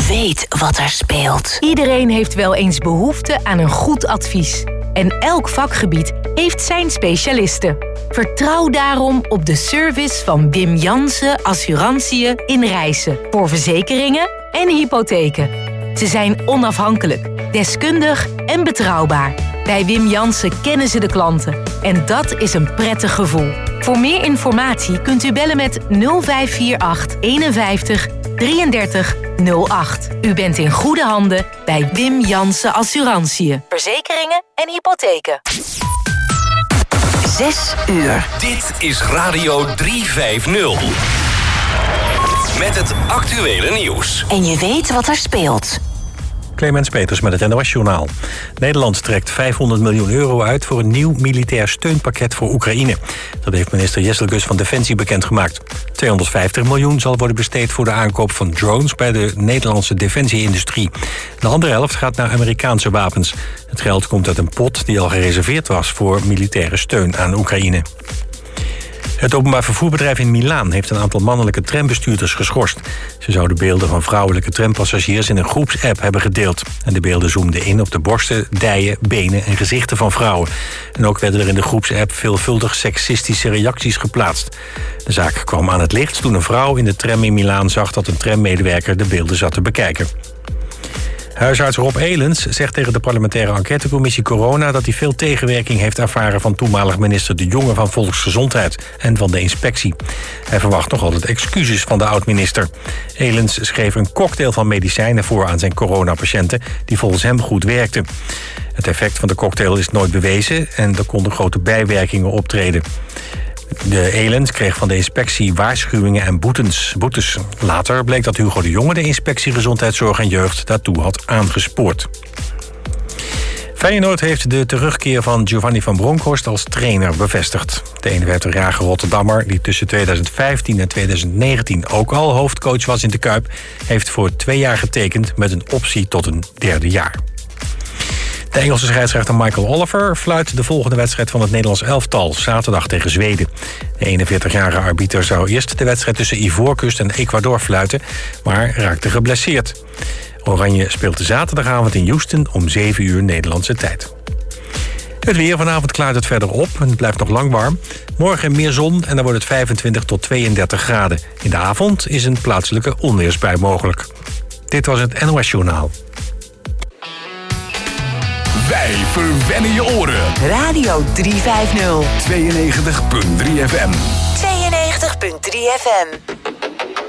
weet wat er speelt. Iedereen heeft wel eens behoefte aan een goed advies. En elk vakgebied heeft zijn specialisten. Vertrouw daarom op de service van Wim Jansen Assurantiën in Rijssen. Voor verzekeringen en hypotheken. Ze zijn onafhankelijk, deskundig en betrouwbaar. Bij Wim Jansen kennen ze de klanten. En dat is een prettig gevoel. Voor meer informatie kunt u bellen met 0548 51 33 08. U bent in goede handen bij Wim Jansen Assurantiën. Verzekeringen en hypotheken. 6 uur. Dit is Radio 350. Met het actuele nieuws. En je weet wat er speelt. Clemens Peters met het NOS-journaal. Nederland trekt €500 miljoen uit voor een nieuw militair steunpakket voor Oekraïne. Dat heeft minister Jesselgus van Defensie bekendgemaakt. 250 miljoen zal worden besteed voor de aankoop van drones bij de Nederlandse defensieindustrie. De andere helft gaat naar Amerikaanse wapens. Het geld komt uit een pot die al gereserveerd was voor militaire steun aan Oekraïne. Het openbaar vervoerbedrijf in Milaan heeft een aantal mannelijke trambestuurders geschorst. Ze zouden beelden van vrouwelijke trampassagiers in een groepsapp hebben gedeeld. En de beelden zoomden in op de borsten, dijen, benen en gezichten van vrouwen. En ook werden er in de groepsapp veelvuldig seksistische reacties geplaatst. De zaak kwam aan het licht toen een vrouw in de tram in Milaan zag dat een trammedewerker de beelden zat te bekijken. Huisarts Rob Elens zegt tegen de parlementaire enquêtecommissie Corona dat hij veel tegenwerking heeft ervaren van toenmalig minister De Jonge van Volksgezondheid en van de inspectie. Hij verwacht nog altijd excuses van de oud-minister. Elens schreef een cocktail van medicijnen voor aan zijn coronapatiënten die volgens hem goed werkten. Het effect van de cocktail is nooit bewezen en er konden grote bijwerkingen optreden. De Elens kreeg van de inspectie waarschuwingen en boetes. Later bleek dat Hugo de Jonge de inspectie Gezondheidszorg en Jeugd daartoe had aangespoord. Feyenoord heeft de terugkeer van Giovanni van Bronckhorst als trainer bevestigd. De 51-jarige Rotterdammer, die tussen 2015 en 2019 ook al hoofdcoach was in de Kuip, heeft voor 2 jaar getekend met een optie tot een 3e jaar. De Engelse scheidsrechter Michael Oliver fluit de volgende wedstrijd van het Nederlands elftal, zaterdag tegen Zweden. De 41-jarige arbiter zou eerst de wedstrijd tussen Ivoorkust en Ecuador fluiten, maar raakte geblesseerd. Oranje speelt de zaterdagavond in Houston om 7 uur Nederlandse tijd. Het weer, vanavond klaart het verder op en het blijft nog lang warm. Morgen meer zon en dan wordt het 25 tot 32 graden. In de avond is een plaatselijke onweersbui mogelijk. Dit was het NOS Journaal. Wij verwennen je oren. Radio 350. 92.3 FM. 92.3 FM.